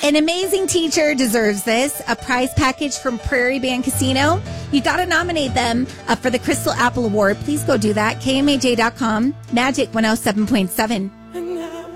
An amazing teacher deserves this. A prize package from Prairie Band Casino. You got to nominate them for the Crystal Apple Award. Please go do that. KMAJ.com. Magic 107.7.